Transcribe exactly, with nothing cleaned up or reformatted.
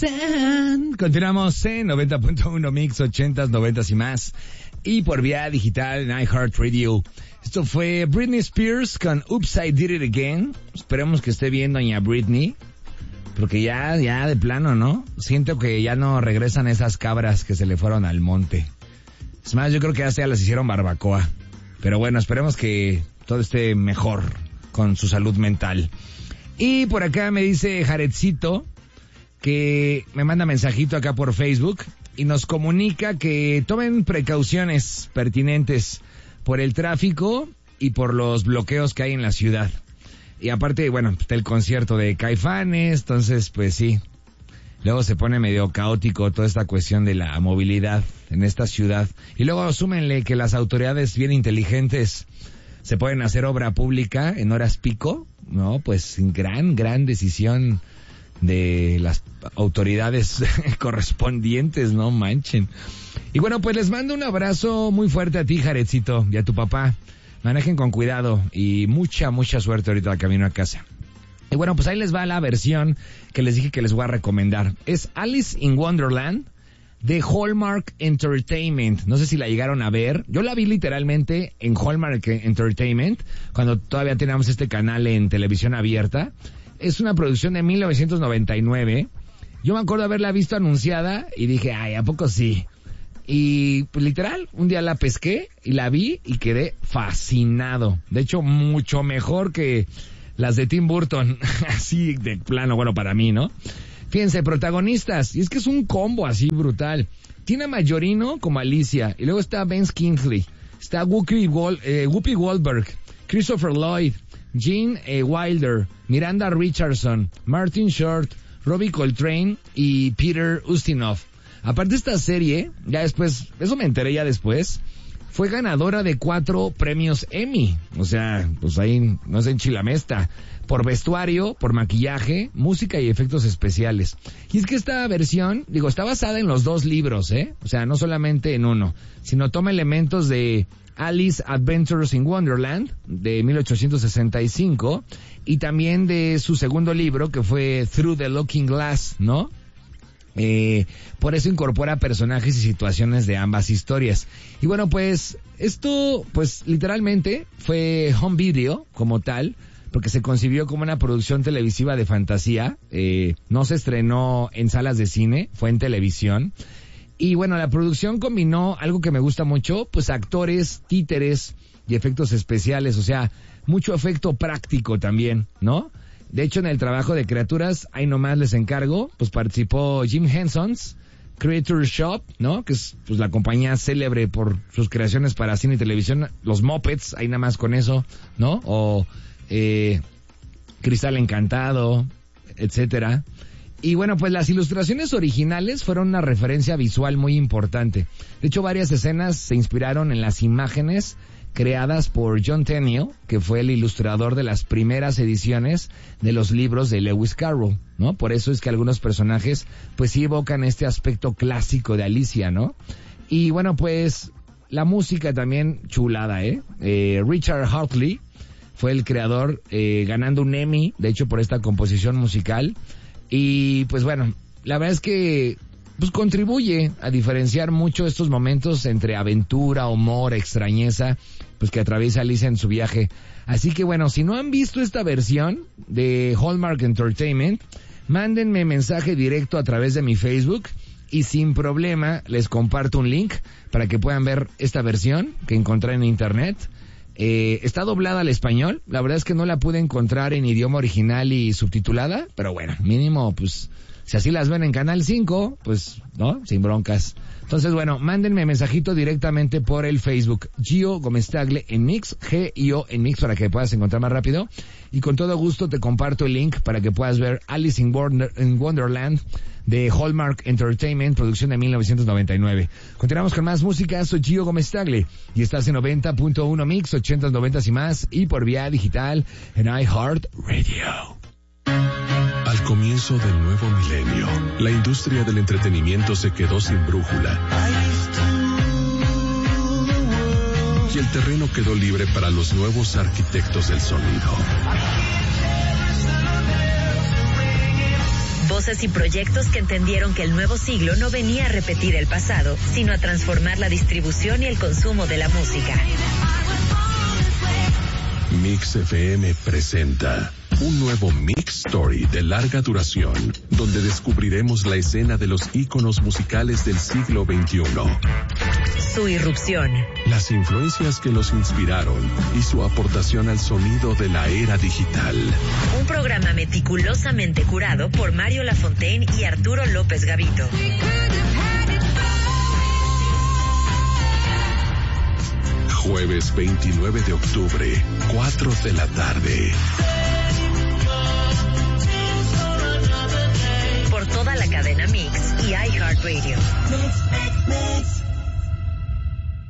Continuamos en noventa punto uno Mix, ochentas, noventas y más. Y por vía digital en iHeartRadio. Esto fue Britney Spears con Oops, I Did It Again. Esperemos que esté bien doña Britney. Porque ya, ya de plano, ¿no? Siento que ya no regresan esas cabras que se le fueron al monte. Es más, yo creo que ya las hicieron barbacoa. Pero bueno, esperemos que todo esté mejor con su salud mental. Y por acá me dice Jaredcito que me manda mensajito acá por Facebook y nos comunica que tomen precauciones pertinentes por el tráfico y por los bloqueos que hay en la ciudad. Y aparte, bueno, está el concierto de Caifanes, entonces pues sí, luego se pone medio caótico toda esta cuestión de la movilidad en esta ciudad. Y luego súmenle que las autoridades bien inteligentes se pueden hacer obra pública en horas pico, ¿no? Pues gran, gran decisión de las autoridades correspondientes, no manchen. Y bueno, pues les mando un abrazo muy fuerte a ti, Jaredcito, y a tu papá. Manejen con cuidado y mucha, mucha suerte ahorita al camino a casa. Y bueno, pues ahí les va la versión que les dije que les voy a recomendar. Es Alice in Wonderland de Hallmark Entertainment. No sé si la llegaron a ver. Yo la vi literalmente en Hallmark Entertainment, cuando todavía teníamos este canal en televisión abierta. Es una producción de mil novecientos noventa y nueve. Yo me acuerdo haberla visto anunciada y dije, ay, ¿a poco sí? Y pues literal, un día la pesqué y la vi y quedé fascinado. De hecho, mucho mejor que las de Tim Burton. Así de plano, bueno, para mí, ¿no? Fíjense, protagonistas. Y es que es un combo así brutal. Tina Majorino como Alicia. Y luego está Ben Kingsley. Está Whoopi, Gold, eh, Whoopi Goldberg. Christopher Lloyd. Gene eh, Wilder. Miranda Richardson. Martin Short. Robbie Coltrane y Peter Ustinov. Aparte esta serie, ya después, eso me enteré ya después, fue ganadora de cuatro premios Emmy. O sea, pues ahí no se enchilamesta. Por vestuario, por maquillaje, música y efectos especiales. Y es que esta versión, digo, está basada en los dos libros, ¿eh? O sea, no solamente en uno, sino toma elementos de Alice Adventures in Wonderland, de mil ochocientos sesenta y cinco, y también de su segundo libro, que fue Through the Looking Glass, ¿no? Eh, por eso incorpora personajes y situaciones de ambas historias. Y bueno, pues esto pues literalmente fue home video como tal, porque se concibió como una producción televisiva de fantasía. Eh, no se estrenó en salas de cine, fue en televisión. Y bueno, la producción combinó algo que me gusta mucho, pues actores, títeres y efectos especiales, o sea, mucho efecto práctico también, ¿no? De hecho, en el trabajo de criaturas, ahí nomás les encargo, pues participó Jim Henson's Creature Shop, ¿no? Que es pues la compañía célebre por sus creaciones para cine y televisión, los Muppets, ahí nada más con eso, ¿no? O eh, Cristal Encantado, etcétera. Y bueno, pues las ilustraciones originales fueron una referencia visual muy importante. De hecho, varias escenas se inspiraron en las imágenes creadas por John Tenniel, que fue el ilustrador de las primeras ediciones de los libros de Lewis Carroll, ¿no? Por eso es que algunos personajes, pues sí evocan este aspecto clásico de Alicia, ¿no? Y bueno, pues la música también chulada, ¿eh? eh Richard Hartley fue el creador, eh, ganando un Emmy, de hecho, por esta composición musical. Y pues bueno, la verdad es que pues contribuye a diferenciar mucho estos momentos entre aventura, humor, extrañeza, pues que atraviesa Alicia en su viaje. Así que bueno, si no han visto esta versión de Hallmark Entertainment, mándenme mensaje directo a través de mi Facebook y sin problema les comparto un link para que puedan ver esta versión que encontré en internet. Eh, está doblada al español, la verdad es que no la pude encontrar en idioma original y subtitulada, pero bueno, mínimo pues si así las ven en Canal cinco, pues, ¿no? Sin broncas. Entonces, bueno, mándenme mensajito directamente por el Facebook. Gio Gómez Tagle en Mix, G I O en Mix, para que puedas encontrar más rápido. Y con todo gusto te comparto el link para que puedas ver Alice in, Wonder, in Wonderland de Hallmark Entertainment, producción de mil novecientos noventa y nueve. Continuamos con más música. Soy Gio Gómez Tagle y estás en noventa punto uno Mix, ochentas, noventas y más, y por vía digital en iHeartRadio. Al comienzo del nuevo milenio, la industria del entretenimiento se quedó sin brújula. Y el terreno quedó libre para los nuevos arquitectos del sonido. voces y proyectos que entendieron que el nuevo siglo no venía a repetir el pasado, sino a transformar la distribución y el consumo de la música. Mix F M presenta un nuevo Mix Story de larga duración, donde descubriremos la escena de los íconos musicales del siglo veintiuno. Su irrupción. Las influencias que los inspiraron y su aportación al sonido de la era digital. Un programa meticulosamente curado por Mario Lafontaine y Arturo López Gavito. Jueves veintinueve de octubre, cuatro de la tarde. Por toda la cadena Mix y iHeartRadio. Mix, mix, mix.